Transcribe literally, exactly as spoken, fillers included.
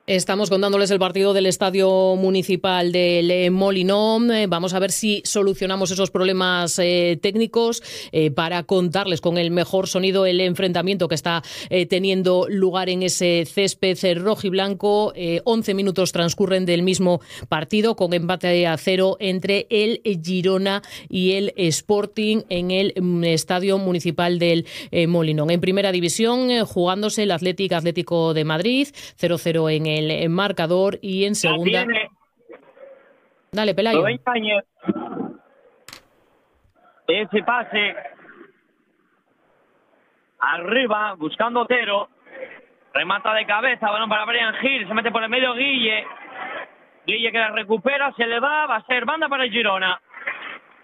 Estamos contándoles el partido del Estadio Municipal del Molinón. Eh, vamos a ver si solucionamos esos problemas eh, técnicos eh, para contarles con el mejor sonido el enfrentamiento que está eh, teniendo lugar en ese césped rojiblanco. Eh, once minutos transcurren del mismo partido con empate a cero entre el Girona y el Sporting en el mm, Estadio Municipal del eh, Molinón. En primera división, eh, jugándose el Athletic Atlético de Madrid, cero cero en el el marcador, y en segunda. Dale, Pelayo. Ese pase arriba, buscando Otero. Remata de cabeza, balón para Brian Gil. Se mete por el medio Guille. Guille que la recupera, se le va, va a ser banda para el Girona.